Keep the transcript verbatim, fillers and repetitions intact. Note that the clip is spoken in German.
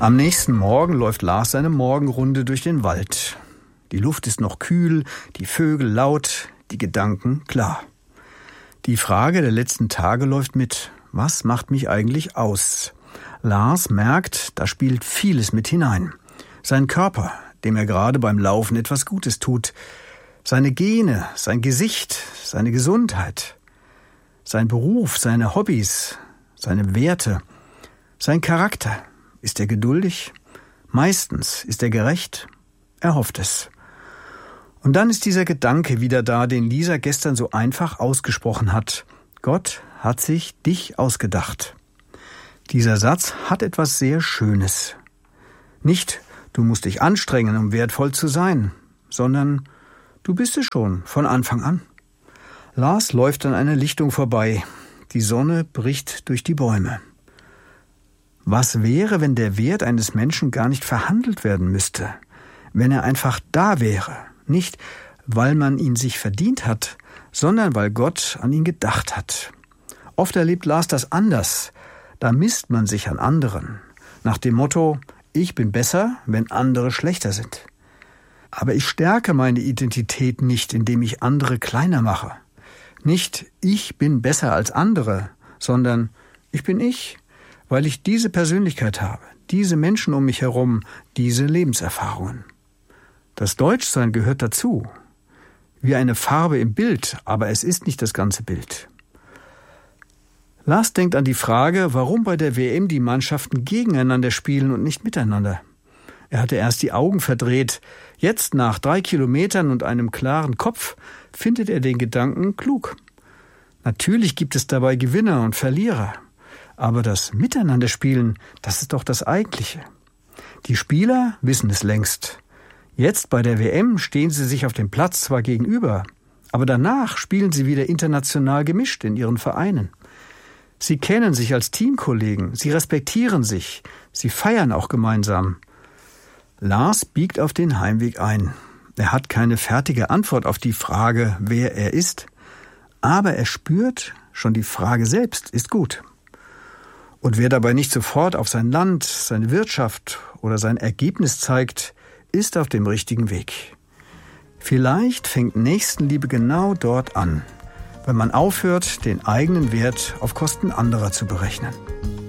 Am nächsten Morgen läuft Lars seine Morgenrunde durch den Wald. Die Luft ist noch kühl, die Vögel laut, die Gedanken klar. Die Frage der letzten Tage läuft mit: Was macht mich eigentlich aus? Lars merkt, da spielt vieles mit hinein. Sein Körper, dem er gerade beim Laufen etwas Gutes tut. Seine Gene, sein Gesicht, seine Gesundheit. Sein Beruf, seine Hobbys, seine Werte. Sein Charakter. Ist er geduldig? Meistens. Ist er gerecht? Er hofft es. Und dann ist dieser Gedanke wieder da, den Lisa gestern so einfach ausgesprochen hat. Gott hat sich dich ausgedacht. Dieser Satz hat etwas sehr Schönes. Nicht, du musst dich anstrengen, um wertvoll zu sein, sondern du bist es schon von Anfang an. Lars läuft an einer Lichtung vorbei. Die Sonne bricht durch die Bäume. Was wäre, wenn der Wert eines Menschen gar nicht verhandelt werden müsste? Wenn er einfach da wäre? Nicht, weil man ihn sich verdient hat, sondern weil Gott an ihn gedacht hat. Oft erlebt Lars das anders. Da misst man sich an anderen. Nach dem Motto: Ich bin besser, wenn andere schlechter sind. Aber ich stärke meine Identität nicht, indem ich andere kleiner mache. Nicht, ich bin besser als andere, sondern ich bin ich, weil ich diese Persönlichkeit habe, diese Menschen um mich herum, diese Lebenserfahrungen. Das Deutschsein gehört dazu, wie eine Farbe im Bild, aber es ist nicht das ganze Bild. Lars denkt an die Frage, warum bei der W M die Mannschaften gegeneinander spielen und nicht miteinander. Er hatte erst die Augen verdreht. Jetzt, nach drei Kilometern und einem klaren Kopf, findet er den Gedanken klug. Natürlich gibt es dabei Gewinner und Verlierer. Aber das Miteinanderspielen, das ist doch das Eigentliche. Die Spieler wissen es längst. Jetzt bei der W M stehen sie sich auf dem Platz zwar gegenüber, aber danach spielen sie wieder international gemischt in ihren Vereinen. Sie kennen sich als Teamkollegen, sie respektieren sich, sie feiern auch gemeinsam. Lars biegt auf den Heimweg ein. Er hat keine fertige Antwort auf die Frage, wer er ist, aber er spürt, schon die Frage selbst ist gut. Und wer dabei nicht sofort auf sein Land, seine Wirtschaft oder sein Ergebnis zeigt, ist auf dem richtigen Weg. Vielleicht fängt Nächstenliebe genau dort an, wenn man aufhört, den eigenen Wert auf Kosten anderer zu berechnen.